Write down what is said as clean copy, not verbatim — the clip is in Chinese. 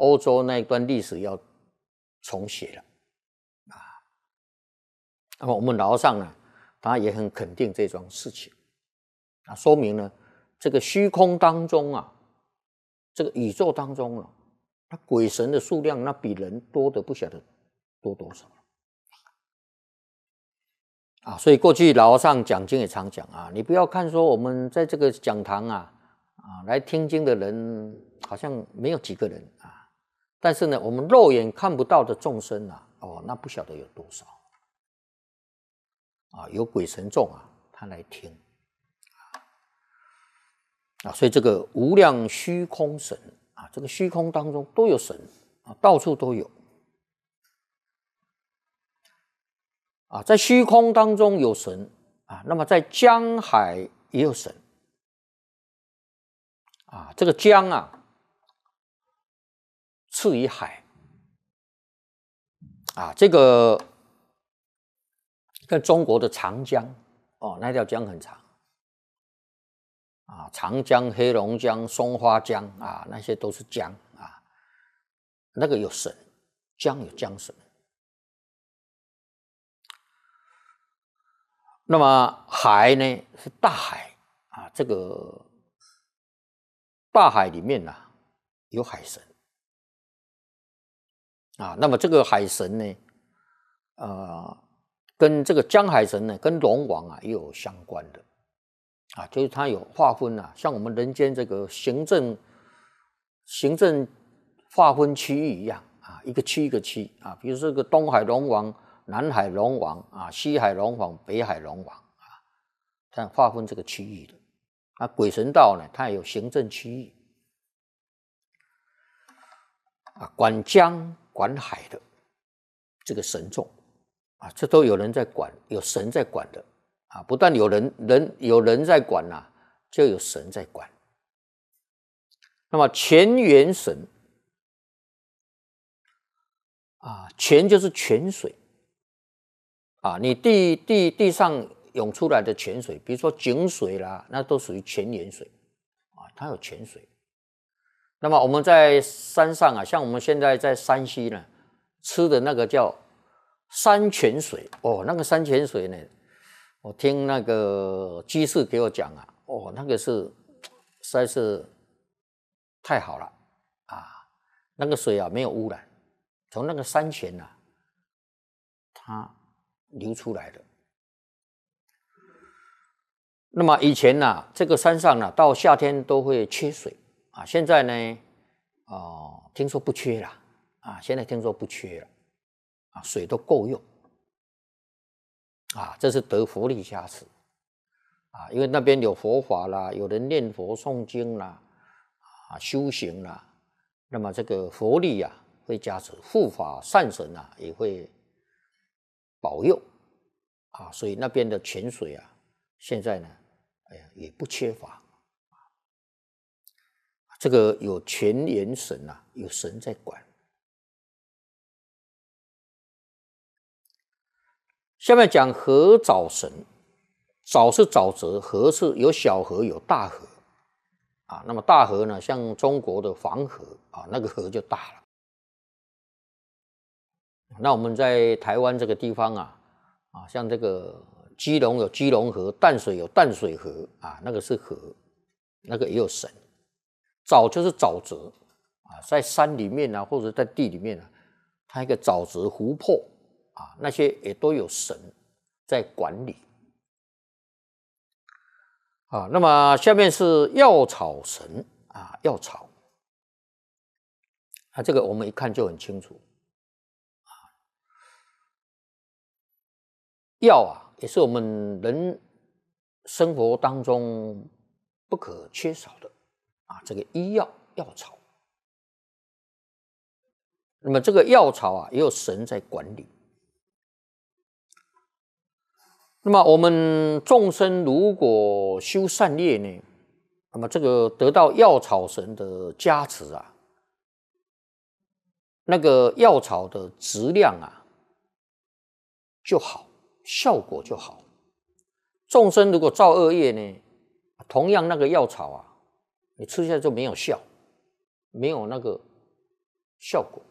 欧洲那一段历史要重写了啊。那么我们老和尚呢，他也很肯定这桩事情啊，说明呢，这个虚空当中啊，这个宇宙当中啊，那鬼神的数量那比人多的不晓得多多少啊。所以过去老和尚讲经也常讲啊，你不要看说我们在这个讲堂来听经的人好像没有几个人啊，但是呢，我们肉眼看不到的众生啊，那不晓得有多少啊，有鬼神众啊，他来听啊，所以这个无量虚空神啊，这个虚空当中都有神啊，到处都有啊，在虚空当中有神啊，那么在江海也有神啊，这个江啊次于海啊，这个跟中国的长江那条江很长啊，长江、黑龙江、松花江啊，那些都是江啊，那个有神，江有江神。那么海呢是大海啊，这个大海里面有海神啊，那么这个海神呢，跟这个江海神呢，跟龙王也有相关的啊，就是它有划分像我们人间这个行政划分区域一样啊，一个区一个区啊，比如说这个东海龙王、南海龙王啊、西海龙王、北海龙王啊，它划分这个区域的。啊，鬼神道呢，它也有行政区域啊，管江管海的这个神众啊，这都有人在管，有神在管的啊，不但有人在管就有神在管。那么泉源神啊，泉就是泉水啊，你地上涌出来的泉水，比如说井水啦，那都属于泉源水啊，它有泉水。那么我们在山上像我们现在在山西呢，吃的那个叫山泉水那个山泉水呢，我听那个居士给我讲那个是实在是太好了啊，那个水没有污染，从那个山泉它流出来的。那么以前这个山上到夏天都会缺水啊，现在呢听说不缺了啊，现在听说不缺了啊，水都够用啊，这是得佛力加持啊，因为那边有佛法啦，有人念佛诵经啦修行啦，那么这个佛力会加持，护法善神也会保佑啊，所以那边的泉水现在呢也不缺乏。这个有泉源神有神在管。下面讲河沼神，沼是沼泽，河是有小河有大河啊，那么大河呢，像中国的黄河那个河就大了。那我们在台湾这个地方像这个基隆有基隆河，淡水有淡水河那个是河，那个也有神。沼就是沼泽在山里面或者在地里面它一个沼泽湖泊那些也都有神在管理那么下面是药草神药草这个我们一看就很清楚药也是我们人生活当中不可缺少的这个医药药草。那么这个药草也有神在管理。那么我们众生如果修善业呢，那么这个得到药草神的加持那个药草的质量就好，效果就好。众生如果造恶业呢，同样那个药草你吃下去就没有效，没有那个效果。